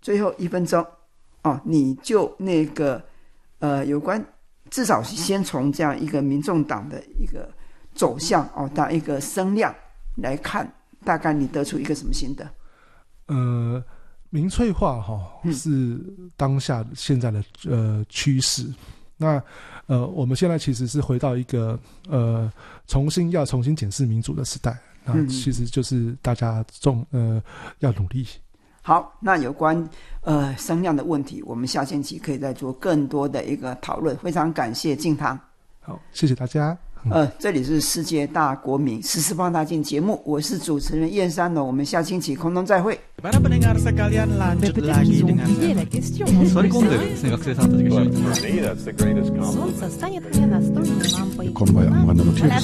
最后1分钟哦，你就那个有关至少先从这样一个民众党的一个走向哦，到一个声量来看，大概你得出一个什么心得？ 民粹化是当下现在的趋势。那我们现在其实是回到一个重新检视民主的时代。那其实就是大家要努力。 好，那有关声量的问题，我们下星期可以再做更多的一个讨论。非常感谢敬堂。 好，谢谢大家。 这里是世界大国民时事放大镜节目，我是主持人燕山，我们下星期空中再会。 Para pendengar sekalian lanjut lagi dengan Sorry Konde,学生さんたちが一緒に。 この場合は